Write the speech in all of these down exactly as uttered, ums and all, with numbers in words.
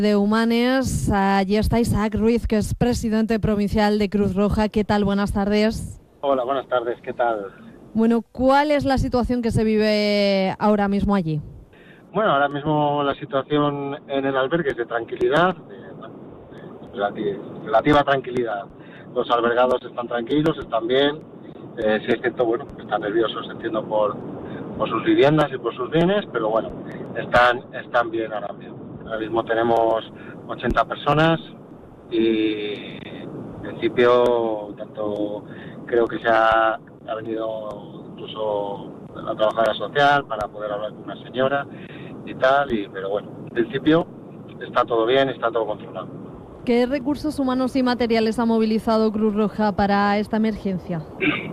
De Humanes, allí está Isaac Ruiz, que es presidente provincial de Cruz Roja. ¿Qué tal? Buenas tardes. Hola, buenas tardes, ¿qué tal? Bueno, ¿cuál es la situación que se vive ahora mismo allí? Bueno, ahora mismo la situación en el albergue es de tranquilidad, de, bueno, de relativa, relativa tranquilidad. Los albergados están tranquilos, están bien, eh, sí es cierto, bueno, están nerviosos, entiendo, por, por sus viviendas y por sus bienes, pero bueno, están, están bien ahora mismo. Ahora mismo tenemos ochenta personas y en principio tanto creo que se ha, ha venido incluso la trabajadora social para poder hablar con una señora y tal, y, pero bueno, en principio está todo bien, está todo controlado. ¿Qué recursos humanos y materiales ha movilizado Cruz Roja para esta emergencia?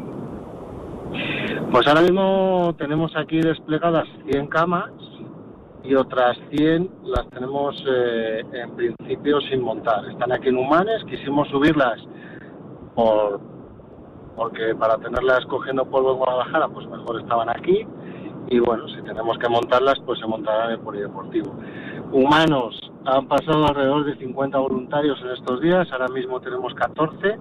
Pues ahora mismo tenemos aquí desplegadas cien camas y otras cien las tenemos eh, en principio sin montar. Están aquí en Humanes, quisimos subirlas por porque para tenerlas cogiendo polvo en Guadalajara, pues mejor estaban aquí. Y bueno, si tenemos que montarlas, pues se montarán en el polideportivo. Humanos, han pasado alrededor de cincuenta voluntarios en estos días, ahora mismo tenemos catorce.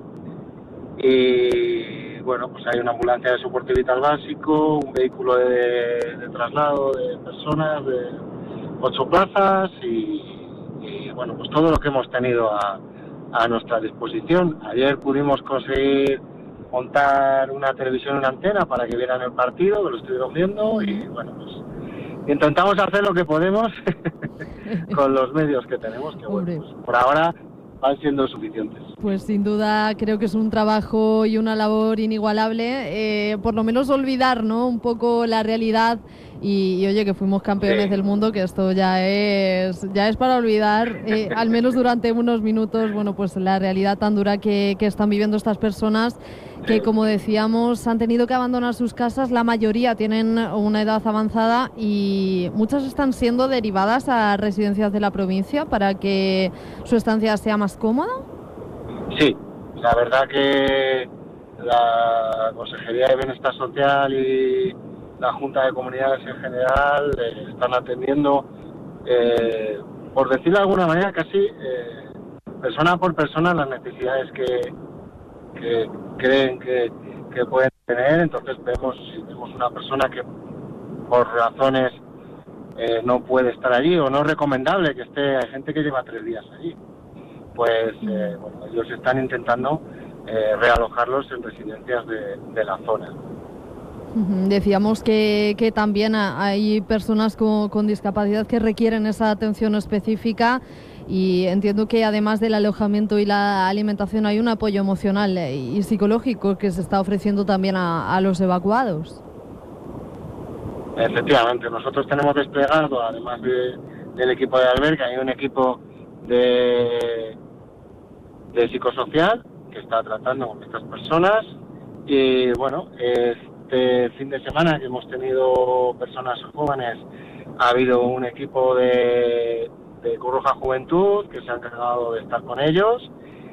Y bueno, pues hay una ambulancia de soporte vital básico, un vehículo de, de traslado de personas de ocho plazas y, y bueno, pues todo lo que hemos tenido a, a nuestra disposición. Ayer pudimos conseguir montar una televisión en una antena para que vieran el partido, que lo estuvieron viendo, y bueno, pues intentamos hacer lo que podemos con los medios que tenemos, que bueno, pues por ahora van siendo suficientes. Pues sin duda creo que es un trabajo y una labor inigualable, eh, por lo menos olvidar, ¿no?, un poco la realidad y, y oye, que fuimos campeones sí. del mundo, que esto ya es ya es para olvidar, eh, al menos durante unos minutos, bueno, pues la realidad tan dura que, que están viviendo estas personas, que como decíamos han tenido que abandonar sus casas. La mayoría tienen una edad avanzada y muchas están siendo derivadas a residencias de la provincia para que su estancia sea más cómoda. Sí, la verdad que la Consejería de Bienestar Social y la Junta de Comunidades en general eh, están atendiendo, eh, por decirlo de alguna manera, casi eh, persona por persona las necesidades que, que creen que, que pueden tener. Entonces vemos, si vemos una persona que por razones eh, no puede estar allí o no es recomendable que esté, hay gente que lleva tres días allí, pues eh, bueno, ellos están intentando eh, realojarlos en residencias de, de la zona. Decíamos que, que también hay personas con, con discapacidad que requieren esa atención específica y entiendo que además del alojamiento y la alimentación hay un apoyo emocional y psicológico que se está ofreciendo también a, a los evacuados. Efectivamente, nosotros tenemos desplegado, además de, del equipo de albergue, hay un equipo de, de psicosocial que está tratando con estas personas y bueno, este fin de semana que hemos tenido personas jóvenes, ha habido un equipo de, de Cruz Roja Juventud que se ha encargado de estar con ellos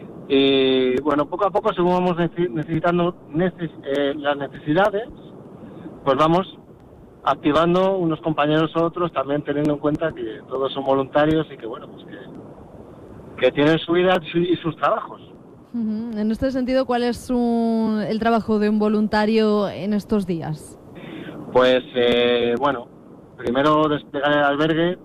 y bueno, poco a poco según vamos necesitando neces, eh, las necesidades, pues vamos activando unos compañeros u otros, también teniendo en cuenta que todos son voluntarios y que bueno, pues que, que tienen su vida y sus trabajos. Uh-huh. En este sentido, ¿cuál es un, el trabajo de un voluntario en estos días? Pues eh, bueno, primero desplegar el albergue,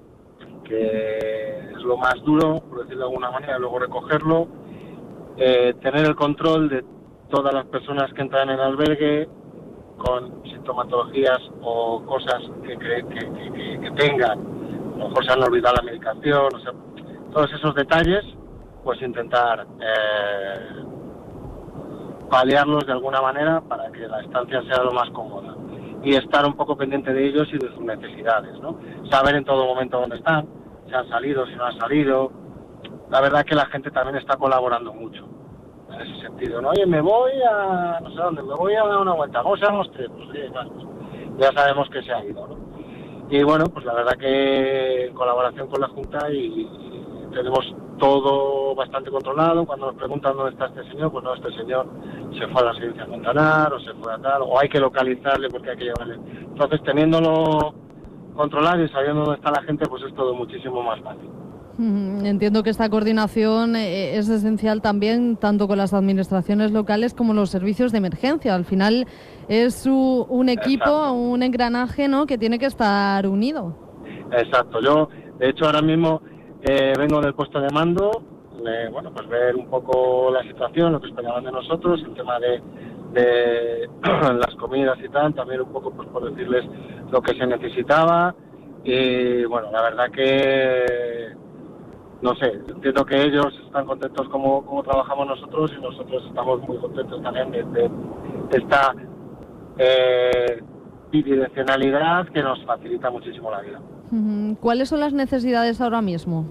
que es lo más duro, por decirlo de alguna manera, luego recogerlo, eh, tener el control de todas las personas que entran en el albergue con sintomatologías o cosas que, que, que, que, que tengan, a lo mejor se han olvidado la medicación, o sea, todos esos detalles, pues intentar eh, paliarlos de alguna manera para que la estancia sea lo más cómoda y estar un poco pendiente de ellos y de sus necesidades, ¿no? Saber en todo momento dónde están, si han salido, si no han salido. La verdad que la gente también está colaborando mucho en ese sentido, ¿no? Oye, me voy a no sé dónde, me voy a dar una vuelta, ¿cómo se llaman ustedes? Pues sí, claro, pues ya sabemos que se ha ido, ¿no? Y bueno, pues la verdad que en colaboración con la Junta y, y tenemos todo bastante controlado. Cuando nos preguntan dónde está este señor, pues no, este señor se fue a la residencia Montanar o se fue a tal, o hay que localizarle porque hay que llevarle. Entonces, teniéndolo controlado y sabiendo dónde está la gente, pues es todo muchísimo más fácil. Entiendo que esta coordinación es esencial también, tanto con las administraciones locales como los servicios de emergencia. Al final es un equipo, Exacto. un engranaje, ¿no?, que tiene que estar unido. Exacto. Yo, de hecho, ahora mismo eh, vengo del puesto de mando, eh, bueno, pues ver un poco la situación, lo que esperaban de nosotros, el tema de, de las comidas y tal, también un poco pues por decirles lo que se necesitaba. Y bueno, la verdad que no sé, entiendo que ellos están contentos como, como trabajamos nosotros, y nosotros estamos muy contentos también de, de, de esta eh, bidireccionalidad que nos facilita muchísimo la vida. ¿Cuáles son las necesidades ahora mismo?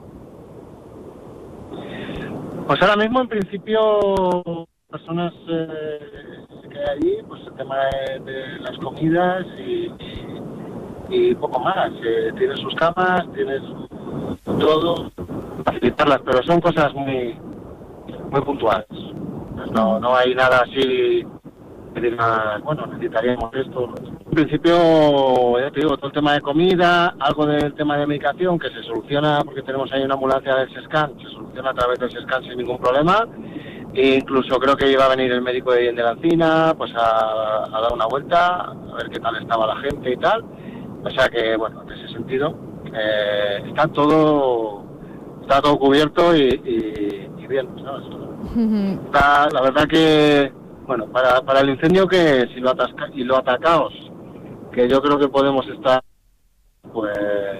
Pues ahora mismo, en principio, personas eh, que hay allí, pues el tema de, de las comidas y, y, y poco más. Eh, tienes sus camas, tienes todo, facilitarlas, pero son cosas muy muy puntuales. Pues no, no hay nada así que digas, bueno, necesitaríamos esto. En principio, ya te digo, todo el tema de comida, algo del tema de medicación que se soluciona porque tenemos ahí una ambulancia del SESCAN, se soluciona a través del SESCAN sin ningún problema. E incluso creo que iba a venir el médico de de la Encina, pues a, a dar una vuelta, a ver qué tal estaba la gente y tal. O sea que, bueno, en ese sentido, eh, está todo está todo cubierto y, y, y bien, ¿sabes? Está, la verdad que, bueno, para, para el incendio que si lo atasca, y lo atacaos, que yo creo que podemos estar